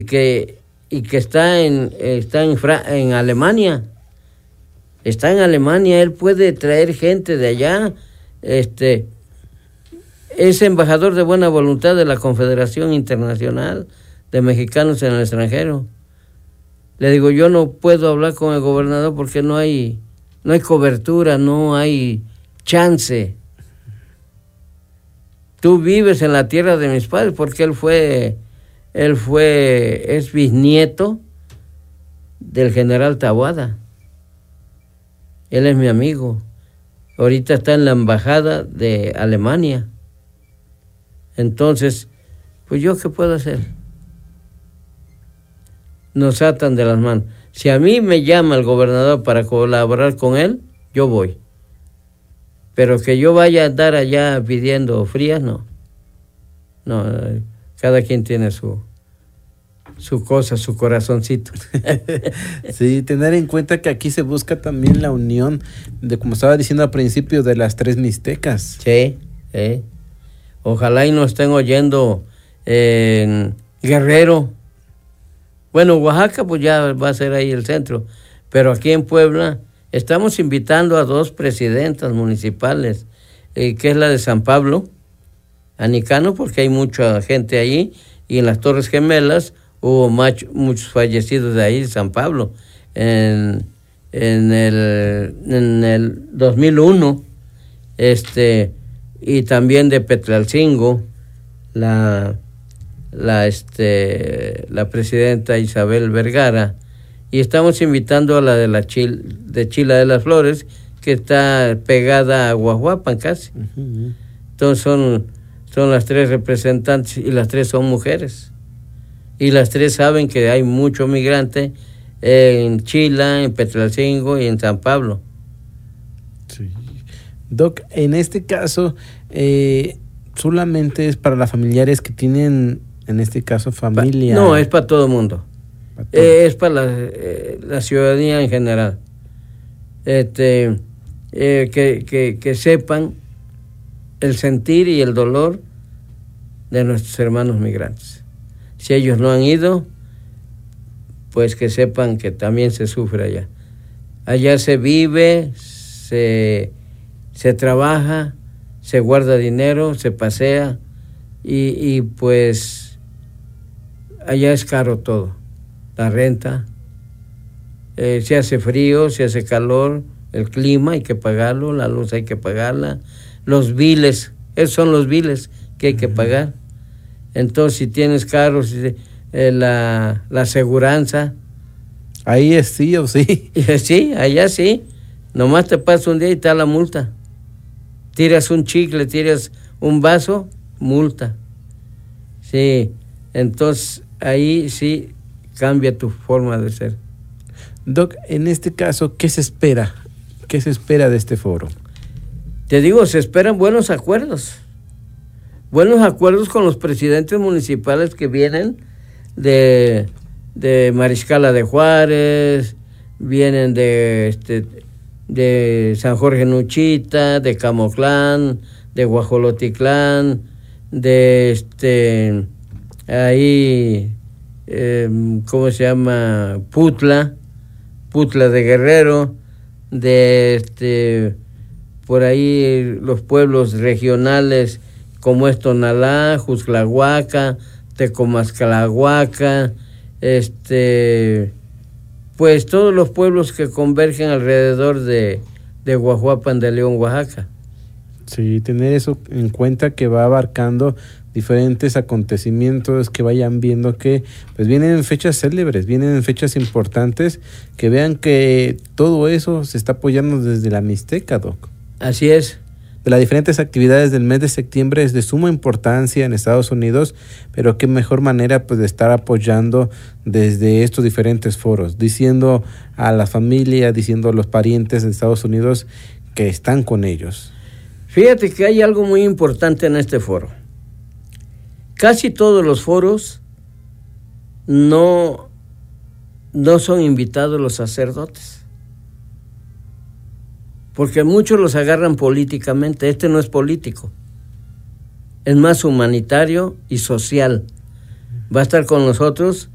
y que está en Alemania. Está en Alemania, él puede traer gente de allá. Es embajador de buena voluntad de la Confederación Internacional de Mexicanos en el Extranjero. Le digo, yo no puedo hablar con el gobernador porque no hay cobertura, no hay chance. Tú vives en la tierra de mis padres, porque es bisnieto del general Taboada. Él es mi amigo. Ahorita está en la embajada de Alemania. Entonces, pues yo, ¿qué puedo hacer? Nos atan de las manos. Si a mí me llama el gobernador para colaborar con él, yo voy. Pero que yo vaya a andar allá pidiendo frías, no. No, cada quien tiene su cosa, su corazoncito. Sí, tener en cuenta que aquí se busca también la unión de, como estaba diciendo al principio, de las tres mixtecas. Sí. Ojalá y nos estén oyendo en Guerrero. Bueno, Oaxaca pues ya va a ser ahí el centro, pero aquí en Puebla estamos invitando a 2 presidentas municipales, que es la de San Pablo, Anicano, porque hay mucha gente allí, y en las Torres Gemelas hubo muchos fallecidos de ahí, de San Pablo. En el 2001, y también de Petlalcingo, la presidenta Isabel Vergara, y estamos invitando a la de Chila de las Flores, que está pegada a Guajuapan casi. Uh-huh. Entonces son las 3 representantes, y las 3 son mujeres, y las 3 saben que hay mucho migrante en Chila, en Petlalcingo y en San Pablo. Sí. Doc, en este caso solamente es para las familiares que tienen, en este caso, familia. No, es para todo el mundo. Es para la ciudadanía en general. Que sepan el sentir y el dolor de nuestros hermanos migrantes. Si ellos no han ido, pues que sepan que también se sufre allá. Allá se vive, se trabaja, se guarda dinero, se pasea, y pues allá es caro todo. La renta, si hace frío, si hace calor, el clima hay que pagarlo, la luz hay que pagarla, los biles, esos son los biles que hay que pagar. Entonces, si tienes carro, la aseguranza. Ahí es sí o sí. Sí, allá sí. Nomás te pasa un día y te da la multa. Tiras un chicle, tiras un vaso, multa. Sí, entonces ahí sí cambia tu forma de ser. Doc, en este caso, ¿qué se espera? ¿Qué se espera de este foro? Te digo, se esperan buenos acuerdos. Buenos acuerdos con los presidentes municipales que vienen de Mariscala de Juárez, vienen de San Jorge Nuchita, de Camoclán, de Guajolotitlán, de ¿cómo se llama? Putla de Guerrero, por ahí los pueblos regionales como es Tonalá, Juzclahuaca, Tecomascalahuaca, pues todos los pueblos que convergen alrededor de Guajuapan de León, Oaxaca. Sí, tener eso en cuenta, que va abarcando diferentes acontecimientos, que vayan viendo que pues vienen fechas célebres, vienen fechas importantes, que vean que todo eso se está apoyando desde la Mixteca, Doc. Así es. De las diferentes actividades del mes de septiembre es de suma importancia en Estados Unidos, pero qué mejor manera pues de estar apoyando desde estos diferentes foros, diciendo a la familia, diciendo a los parientes de Estados Unidos que están con ellos. Fíjate que hay algo muy importante en este foro. Casi todos los foros no son invitados los sacerdotes, porque muchos los agarran políticamente. Este no es político, es más humanitario y social. Va a estar con nosotros